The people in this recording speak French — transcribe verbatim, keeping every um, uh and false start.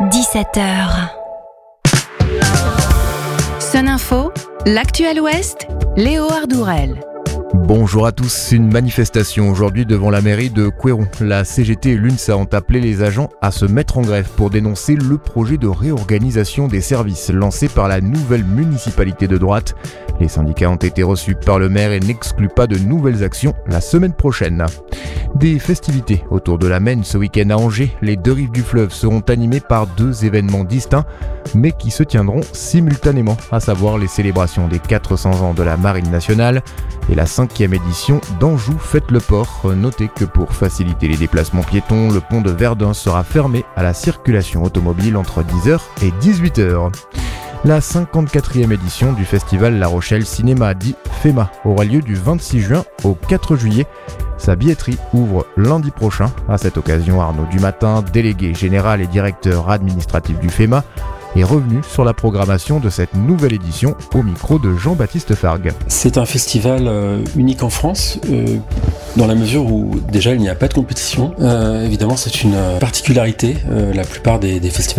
dix-sept heures. Sun Info, l'actuel Ouest, Léo Ardourel. Bonjour à tous, une manifestation aujourd'hui devant la mairie de Couëron. La C G T et l'UNSA ont appelé les agents à se mettre en grève pour dénoncer le projet de réorganisation des services lancé par la nouvelle municipalité de droite. Les syndicats ont été reçus par le maire et n'excluent pas de nouvelles actions la semaine prochaine. Des festivités autour de la Maine ce week-end à Angers. Les deux rives du fleuve seront animées par deux événements distincts, mais qui se tiendront simultanément, à savoir les célébrations des quatre cents ans de la Marine nationale et la cinquième édition d'Anjou Fête le Port. Notez que pour faciliter les déplacements piétons, le pont de Verdun sera fermé à la circulation automobile entre dix heures et dix-huit heures. La cinquante-quatrième édition du festival La Rochelle Cinéma, dit FEMA, aura lieu du vingt-six juin au quatre juillet. Sa billetterie ouvre lundi prochain. À cette occasion, Arnaud Dumatin, délégué général et directeur administratif du FEMA, est revenu sur la programmation de cette nouvelle édition au micro de Jean-Baptiste Fargue. C'est un festival euh, unique en France, euh, dans la mesure où déjà il n'y a pas de compétition. Euh, évidemment, c'est une particularité. Euh, la plupart des, des festivals